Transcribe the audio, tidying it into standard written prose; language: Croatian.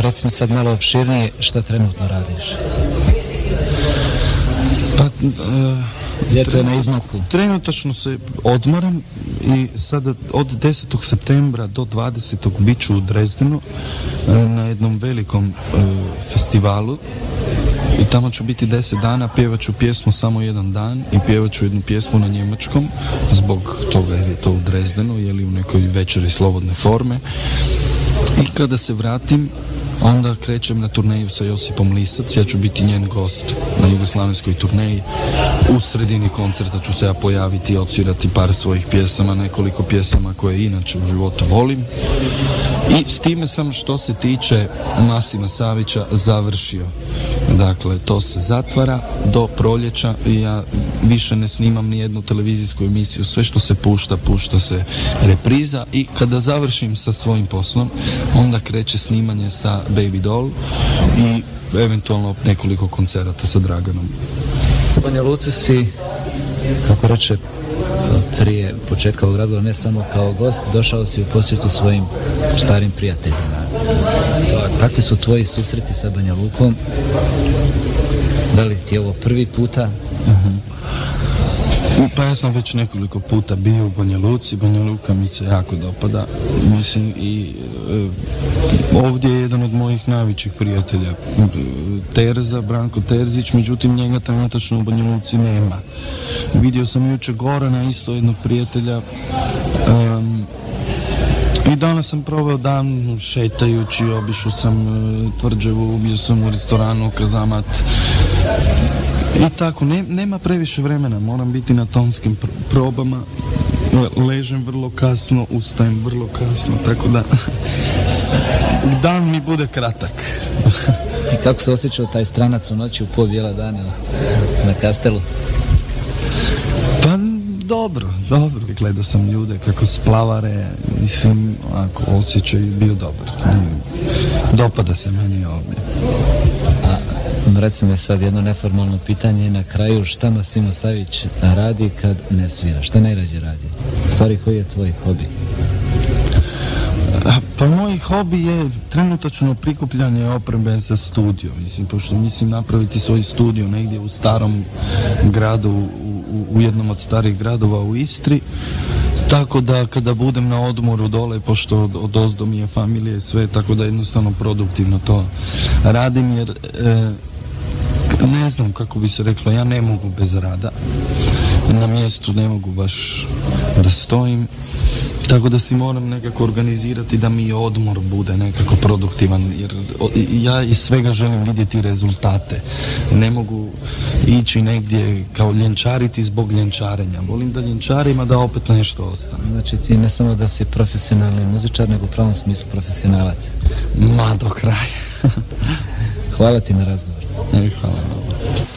reci mi sad malo opširnije šta trenutno radiš. Pa, Ljeto je na izmaku. trenutačno se odmaram i sada od 10. septembra do 20. bit ću u Drezdenu na jednom velikom festivalu i tamo ću biti 10 dana, pjevat ću pjesmu samo jedan dan i pjevat ću jednu pjesmu na njemačkom zbog toga jer je to u Drezdenu ili u nekoj večeri slobodne forme i kada se vratim onda krećem na turneju sa Josipom Lisac, ja ću biti njen gost na jugoslavenskoj turneji. U sredini koncerta ću se ja pojaviti i odsvirati par svojih pjesama, nekoliko pjesama koje inače u životu volim. I s time sam, što se tiče Masima Savića, završio. Dakle, to se zatvara do proljeća i ja više ne snimam ni jednu televizijsku emisiju. Sve što se pušta se repriza i kada završim sa svojim poslom, onda kreće snimanje sa Baby Doll i eventualno nekoliko koncerata sa Draganom. U Banja Luci si, kako reče prije početka ovog razgovora, ne samo kao gost, došao si u posjetu svojim starim prijateljima. Kakvi su tvoji susreti sa Banja Lukom? Da li ti je ovo prvi puta? Pa ja sam već nekoliko puta bio u Banja Luci, Banja Luka mi se jako dopada, mislim i ovdje je jedan od mojih najvećih prijatelja, Terza, Branko Terzić, međutim njega trenutačno u Banja Luci nema. Vidio sam jučer Gorana, isto jednog prijatelja, i danas sam proveo dan šetajući, obišao sam Tvrđavu, bio sam u restoranu Kazamat. I tako, nema previše vremena, moram biti na tonskim probama, ležem vrlo kasno, ustajem vrlo kasno, tako da dan mi bude kratak. I kako se osjećao taj stranac u noći u pol bijela dana na Kastelu? Pa dobro, gledao sam ljude kako splavare, mislim, ako osjećaj bio dobar. Dopada se meni ovdje. Recimo sad jedno neformalno pitanje na kraju, šta Masimo Savić radi kad ne svira? Šta najrađe radi? U stvari, koji je tvoj hobi? Pa moj hobi je trenutačno prikupljanje opreme za studio, mislim, pošto mislim napraviti svoj studio negdje u starom gradu, u jednom od starih gradova u Istri, tako da kada budem na odmoru dole, pošto odozdo mi je familija i sve, tako da jednostavno produktivno to radim, jer ne znam kako bi se reklo, ja ne mogu bez rada, na mjestu ne mogu baš da stojim, tako da si moram nekako organizirati da mi odmor bude nekako produktivan, jer ja iz svega želim vidjeti rezultate. Ne mogu ići negdje kao ljenčariti zbog ljenčarenja. Volim da ljenčarim, a da opet nešto ostane. Znači ti ne samo da si profesionalni muzičar, nego u pravom smislu profesionalac. Ma do kraja. Hvala ti na razgovor. Hvala.